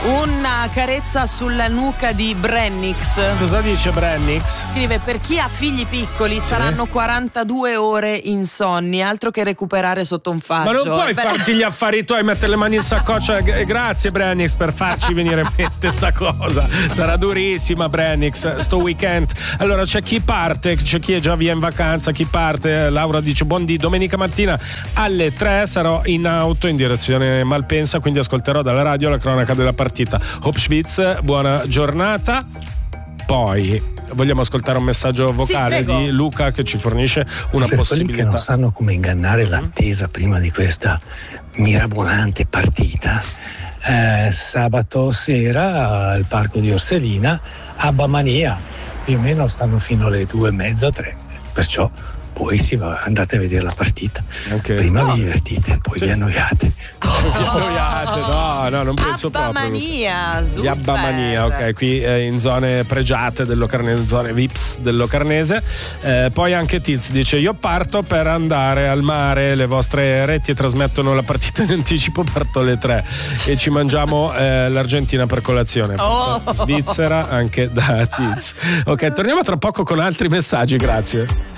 Una carezza sulla nuca di Brennix. Cosa dice Brennix? Scrive: per chi ha figli piccoli saranno 42 ore insonni, altro che recuperare sotto un faggio. Ma non puoi farti gli affari tuoi, mettere le mani in saccoccia. Grazie Brennix per farci venire in mente sta cosa. Sarà durissima Brennix sto weekend. Allora c'è chi parte, c'è chi è già via in vacanza, chi parte. Laura dice: buondì, domenica mattina alle 3 sarò in auto in direzione Malpensa, quindi ascolterò dalla radio la cronaca della partita. Hopschwitz, buona giornata. Poi vogliamo ascoltare un messaggio vocale di Luca che ci fornisce una per possibilità. Quelli che non sanno come ingannare l'attesa prima di questa mirabolante partita, sabato sera al parco di Orselina, Abba Mania, più o meno stanno fino alle 2:30, 3, perciò poi andate a vedere la partita. Prima vi divertite, poi vi annoiate. No, non penso Abba proprio. Mania, Di Abba Mania, ok, qui in zone pregiate del Locarnese, zone Vips del Locarnese. Poi anche Tiz dice: io parto per andare al mare, le vostre reti trasmettono la partita in anticipo, parto alle 3 e ci mangiamo l'Argentina per colazione. Svizzera anche da Tiz. Ok, torniamo tra poco con altri messaggi, grazie.